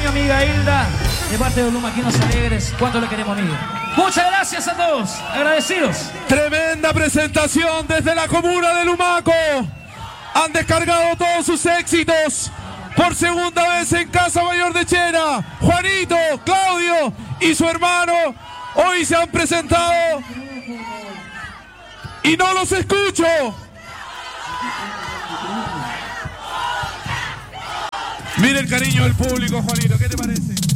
amiga Hilda, de parte de los Lumaquinos Alegres. ¿Cuánto le queremos, amigo? Muchas gracias a todos, agradecidos. Tremenda presentación desde la comuna de Lumaco. Han descargado todos sus éxitos por segunda vez en Casa Mayor de Chera. Juanito, Claudio y su hermano hoy se han presentado y no los escucho. Mira el cariño del público, Juanito, ¿qué te parece?